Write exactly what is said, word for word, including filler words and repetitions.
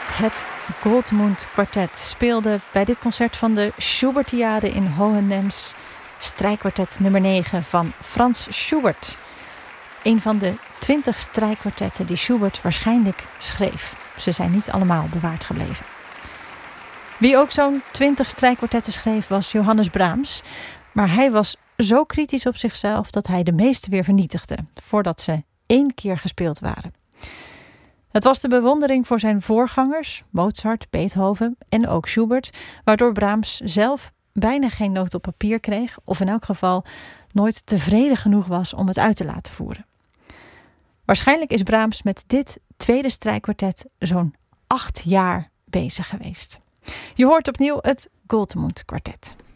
Het Goldmund Kwartet speelde bij dit concert van de Schubertiade in Hohenems strijkkwartet nummer negen van Franz Schubert. Een van de twintig strijkkwartetten die Schubert waarschijnlijk schreef. Ze zijn niet allemaal bewaard gebleven. Wie ook zo'n twintig strijkkwartetten schreef was Johannes Brahms. Maar hij was zo kritisch op zichzelf dat hij de meeste weer vernietigde voordat ze één keer gespeeld waren. Het was de bewondering voor zijn voorgangers, Mozart, Beethoven en ook Schubert, waardoor Brahms zelf bijna geen noot op papier kreeg, of in elk geval nooit tevreden genoeg was om het uit te laten voeren. Waarschijnlijk is Brahms met dit tweede strijkkwartet zo'n acht jaar bezig geweest. Je hoort opnieuw het Goldmund Kwartet.